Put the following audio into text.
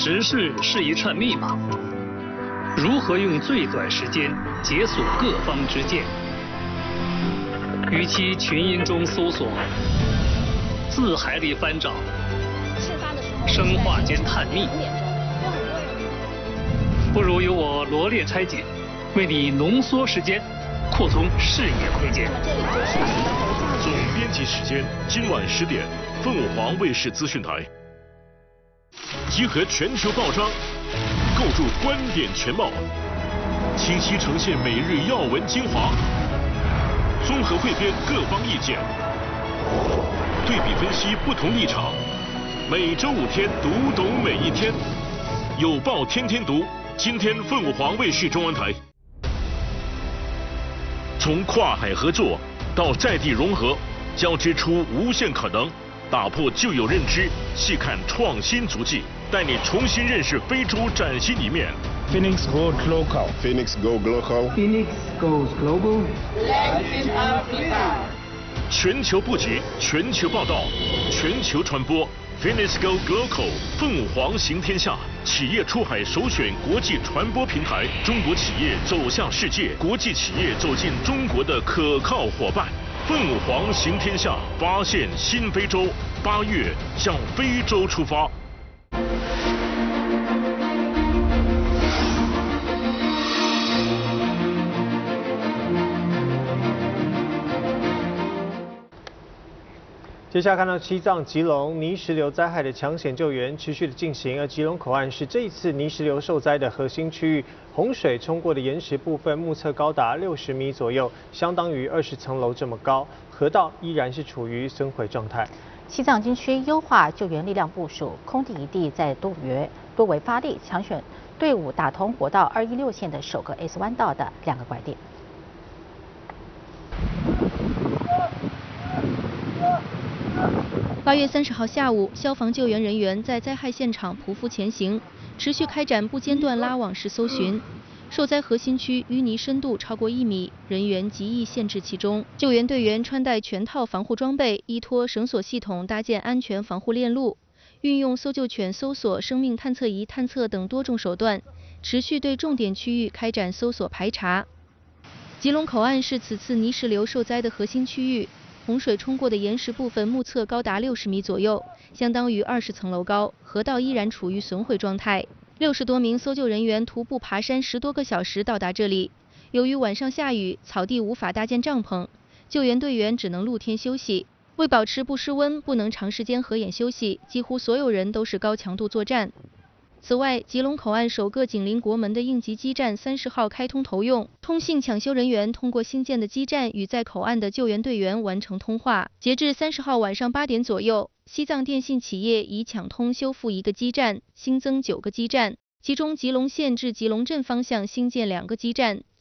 时事是一串密码，如何用最短时间解锁各方之见？与其群音中搜索，字海里翻找，生化间探秘，不如由我罗列拆解，为你浓缩时间，扩充视野空间。 总编辑时间今晚10点，凤凰卫视资讯台。集合全球报章，构筑观点全貌，清晰呈现每日要闻精华，综合汇编各方意见，对比分析不同立场。每周5天，读懂每一天。有报天天读，今天凤凰卫视中文台。从跨海合作到在地融合，交织出无限可能。打破旧有认知，细看创新足迹，带你重新认识非洲崭新一面。 Phoenix Go Local. Phoenix Go Local. Phoenix goes global. Latin Africa. 全球布局，全球报道，全球传播。Phoenix Go Local， 凤凰行天下，企业出海首选国际传播平台，中国企业走向世界，国际企业走进中国的可靠伙伴。凤凰行天下，发现新非洲，8月向非洲出发。 接下来看到西藏吉隆泥石流灾害的抢险救援持续的进行，而吉隆口岸是这一次泥石流受灾的核心区域，洪水冲过的岩石部分目测高达60米左右，相当于20层楼这么高，河道依然是处于损毁状态。 西藏军区优化救援力量部署，空地一地在多维发力，抢选队伍打通国道216线的首个 S 弯道的2个拐点。 8月30号下午，消防救援人员在灾害现场匍匐前行，持续开展不间断拉网式搜寻。受灾核心区淤泥深度超过1米，人员极易陷至其中。救援队员穿戴全套防护装备，依托绳索系统搭建安全防护链路，运用搜救犬搜索、生命探测仪探测等多种手段，持续对重点区域开展搜索排查。吉隆口岸是此次泥石流受灾的核心区域。洪水冲过的岩石部分目测高达60米左右，相当于20层楼高，河道依然处于损毁状态。60多名搜救人员徒步爬山10多个小时到达这里。由于晚上下雨，草地无法搭建帐篷，救援队员只能露天休息。为保持不失温，不能长时间合眼休息，几乎所有人都是高强度作战。此外，吉隆口岸首个紧邻国门的应急基站30号开通投用，通信抢修人员通过新建的基站与在口岸的救援队员完成通话。截至30号晚上8点左右，西藏电信企业已抢通修复1个基站，新增9个基站，其中吉隆县至吉隆镇方向新建2个基站。